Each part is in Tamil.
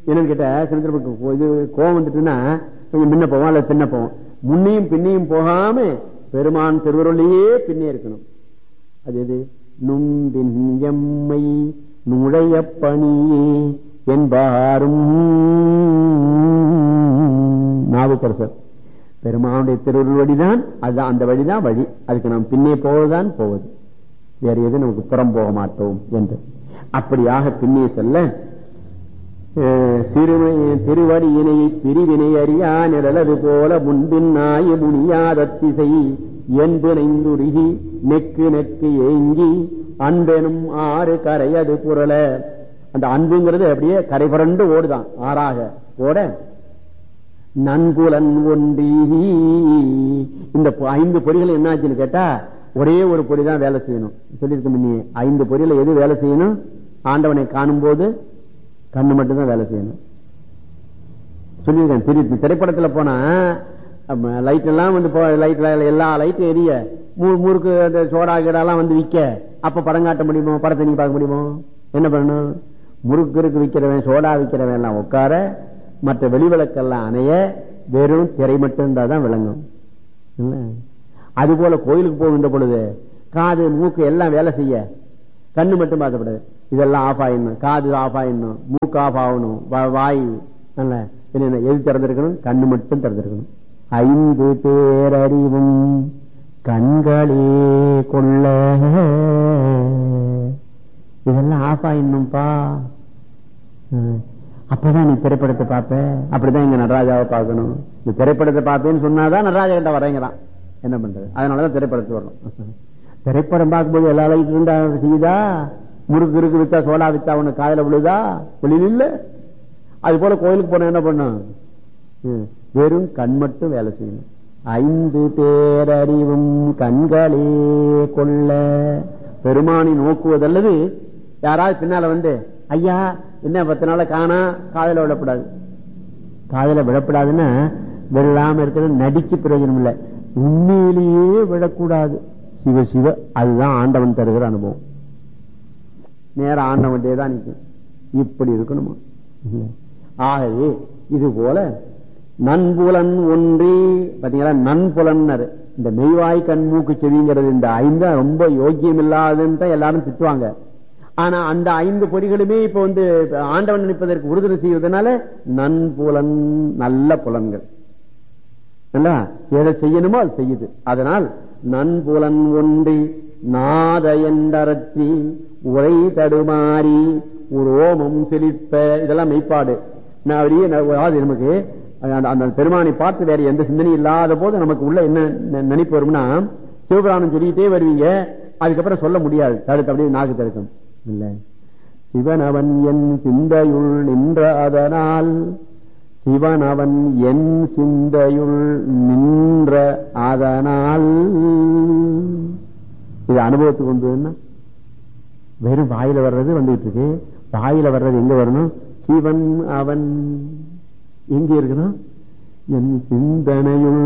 என்னன்னு கேட்ட சில பேருக்கு இது கோவம் வந்துட்டுன்னா கொஞ்சம் முன்ன போவோம் அல்லது பின்ன போவோம். முன்னையும் பின்னையும் போகாம பெருமான் திருவருளையே பின்னே இருக்கணும். அது எது? நும்பின் எம்மை நுழைய பணியே என்பாரும் நாவுக்கரசர். பெருமானுடைய திருவருள் வழிதான், அதுதான் அந்த வழிதான் வழி. அதுக்கு நாம் பின்னே போவதுதான் போவது, வேற எது நமக்கு புறம் போக மாட்டோம் என்று. அப்படியாக பின்னே செல்ல திருவடி இணையை பிரிவினை அறியா நிழலது போல முன்பின் நாய முனியாத திசை என்புனைந்துருகி நெக்கு நெக்கு ஏங்கி அன்பெனும் ஆறு கரையது புரள. அந்த அன்புங்கிறது அப்படியே கரை புரண்டு ஓடுதான், ஆறாக ஓட நன்புலன் ஒன்றி. இந்த 5 பொறிகள் என்ன ஆச்சுன்னு கேட்டா, ஒரே ஒரு பொறி தான் வேலை செய்யணும் சொல்லியிருக்க முன்னே. 5 பொறியில எது வேலை செய்யணும்? ஆண்டவனை காணும் போது கண்ணு மட்டும்தான் வேலை செய்யணும் சொல்லியிருக்கேன். திருப்பி திரைப்படத்துல போனா லைட் எல்லாம் வந்து லைட்ல எல்லா லைட்டும் எரிய, முறுக்கு அந்த சோடா கீடாலாம் வந்து விற்க, அப்ப படம் காட்ட முடியுமோ? படத்தை நீங்க பார்க்க முடியுமோ? என்ன பண்ணணும்? முறுக்கு விற்கிறவன் சோடா விற்கிறவன் எல்லாம் உட்கார, மற்ற வெளிவிளக்கெல்லாம் அணைய, வெறும் திரை மட்டும் இருந்தாதான் விளங்கும். அது போல கோயிலுக்கு போகின்ற பொழுது காது மூக்கு எல்லாம் வேலை செய்ய, கண்ணு மட்டும் பார்க்கப்படாது. இதெல்லாம் ஆஃப் ஆயிடணும், காது ஆஃப் ஆயிடணும், மூக்கு ஆஃப் ஆகணும், வாய் என்ன எது திறந்திருக்கணும்? கண்ணு மட்டும் திறந்திருக்கணும். 5 பேரறிவும் கண்களே கொள்ள, இதெல்லாம் ஆஃப் ஆயிடணும்பா. அப்பதான் நீ திரைப்படத்தை பார்ப்ப. அப்படிதான் இங்க நடராஜாவை பார்க்கணும். இந்த திரைப்படத்தை பார்ப்பேன்னு சொன்னாதான் நடராஜா கிட்ட வரேங்கிறான். என்ன பண்றது? அதனாலதான் திரைப்படத்தை வரணும். திரைப்படம் பார்க்கும்போது எல்லா லைட் இருந்தா செய்யுதா? முறுக்கு வித்தா சோடா வித்தா உனக்கு காதல விழுதா? வெளியில் இல்ல. அது போல கோயிலுக்கு போன என்ன பண்ணும்? வெறும் கண் மட்டும் வேலை செய்யணும். 5 பேரறிவும் கண்களே கொள்ள. பெருமானை நோக்குவதல்லது யாராவது பின்னால வந்து ஐயா என்ன 10 நாள காணா, காதல விடப்படாது. காதல விடப்படாதுன்னா விழாம இருக்கிறது நடிக்கு பிரயோஜனம் இல்லை, உண்மையிலேயே விடக்கூடாது. சிவ சிவ, அதுதான் ஆண்டவன் தருகிற அனுபவம். நேர ஆண்டவன்டே தான் நிற்கும். இப்படி இருக்கணுமா? ஆகவே இது போல நன்புலன் ஒன்றி பாத்தீங்களா, நன்புலன் இந்த மெய்வாய் கண் மூக்கு செவிங்கிறது இந்த 5 ரொம்ப யோக்கியம் இல்லாதுன்னு தான் எல்லாரும் திட்டுவாங்க. ஆனா அந்த 5 பொறிகளுமே இப்ப வந்து ஆண்டவன் நினைப்பதற்கு உறுதுணை செய்வதனால நன்புலன், நல்ல புலன்கள் எதை செய்யணுமோ அது செய்யுது. அதனால் நன்புலன் ஒன்றி நாத என்றி உரை தடுமாறி ஒரு ஓமம் செழிப்ப, இதெல்லாம் மெய்ப்பாடு. நமக்கு அந்த பெருமானை பார்த்து வேற எந்த சிந்தனை இல்லாத போது நமக்கு உள்ள என்ன நினைப்பு வரும்னா, சிவபுராணம் சொல்லிட்டே வருவீங்க, அதுக்கப்புறம் சொல்ல முடியாது, தடுத்து அப்படியே நாக்கு தடுக்கும். இல்ல, சிவனவன் என் சிந்தையுள் நின்ற அதனால், சிவனவன் என் சிந்தையுள் நின்ற அதனால். இது அனுபவத்துக்கு வந்ததுன்னா வெறும் வாயில வர்றது வந்துட்டு இருக்கு. வாயில வர்றது எங்க வரணும்? சிவன் அவன் எங்க இருக்கணும்? என் சிந்தனையுள்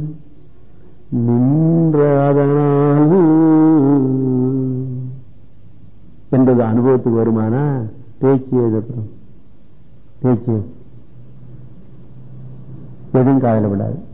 நின்ற அதனால் என்பது அனுபவத்துக்கு வருமானா பேச்சு எழுதப்படும். பேச்சு எதுவும் காதல விடாது.